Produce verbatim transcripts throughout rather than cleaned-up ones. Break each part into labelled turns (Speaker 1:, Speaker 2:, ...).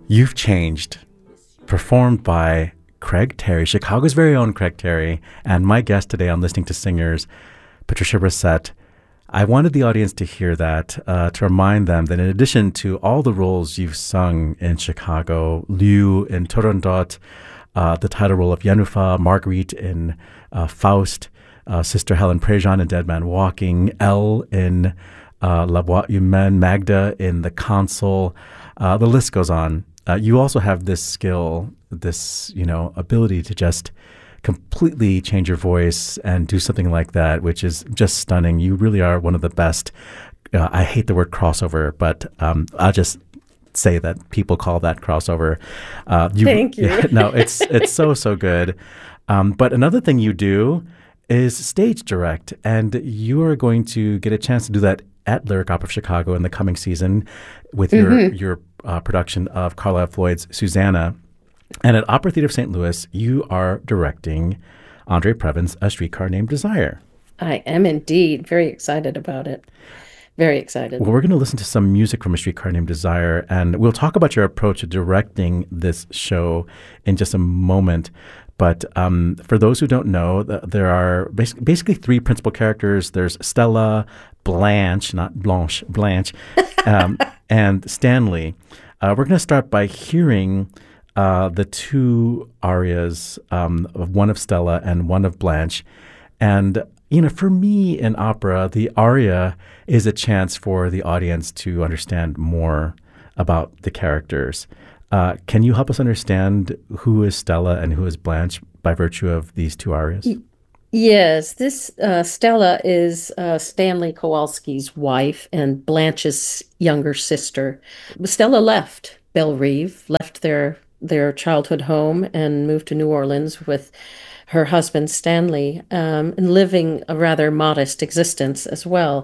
Speaker 1: You've Changed, performed by Craig Terry, Chicago's very own Craig Terry, and my guest today on Listening to Singers, Patricia Brissett. I wanted the audience to hear that, uh, to remind them that in addition to all the roles you've sung in Chicago, Liu in Turandot, uh, the title role of Yennefer, Marguerite in uh, Faust, uh, Sister Helen Prejean in Dead Man Walking, Elle in uh, La Voix Humaine, Magda in The Consul, uh, the list goes on. Uh, you also have this skill, this, you know, ability to just completely change your voice and do something like that, which is just stunning. You really are one of the best. Uh, I hate the word crossover, but um, I'll just say that people call that crossover. Uh, you,
Speaker 2: Thank you.
Speaker 1: Yeah, no, it's it's so, so good. Um, but another thing you do is stage direct, and you are going to get a chance to do that at Lyric Opera of Chicago in the coming season with your,
Speaker 2: Mm-hmm.
Speaker 1: your uh, production of Carlisle Floyd's Susanna. And at Opera Theater of Saint Louis, you are directing Andre Previn's A Streetcar Named Desire.
Speaker 2: I am indeed very excited about it. Very excited.
Speaker 1: Well, we're going to listen to some music from A Streetcar Named Desire, and we'll talk about your approach to directing this show in just a moment. But um, for those who don't know, th- there are bas- basically three principal characters. There's Stella, Blanche, not Blanche, Blanche, um, and Stanley. Uh, we're going to start by hearing Uh, the two arias, um, of one of Stella and one of Blanche. And, you know, for me in opera, the aria is a chance for the audience to understand more about the characters. Uh, can you help us understand who is Stella and who is Blanche by virtue of these two arias?
Speaker 2: Yes, this uh, Stella is uh, Stanley Kowalski's wife and Blanche's younger sister. Stella left Bellerive, left their their childhood home and moved to New Orleans with her husband Stanley, um, and living a rather modest existence as well.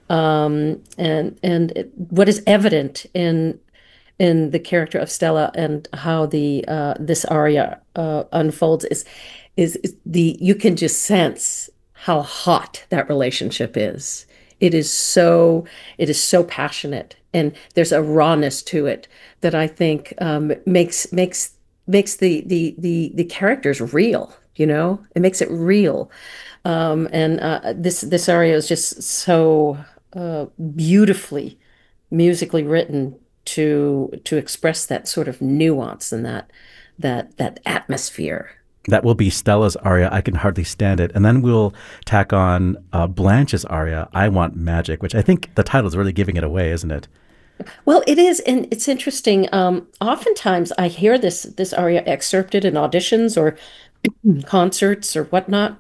Speaker 2: Um, and and it, what is evident in in the character of Stella and how the uh, this aria uh, unfolds is, is is the you can just sense how hot that relationship is. It is so it is so passionate, and there's a rawness to it that I think um, makes makes makes the, the the the characters real. You know, it makes it real, um, and uh, this this aria is just so uh, beautifully musically written to to express that sort of nuance and that that that atmosphere.
Speaker 1: That will be Stella's aria, I Can Hardly Stand It. And then we'll tack on uh, Blanche's aria, I Want Magic, which I think the title is really giving it away, isn't it?
Speaker 2: Well, it is, and it's interesting. Um, oftentimes, I hear this this aria excerpted in auditions or concerts or whatnot,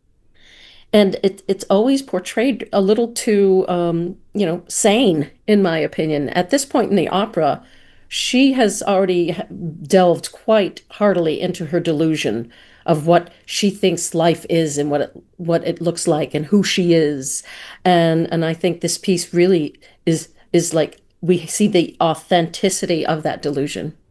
Speaker 2: and it it's always portrayed a little too, um, you know, sane, in my opinion. At this point in the opera, she has already delved quite heartily into her delusion of what she thinks life is and what it what it looks like and who she is, and and I think this piece really is is like we see the authenticity of that delusion.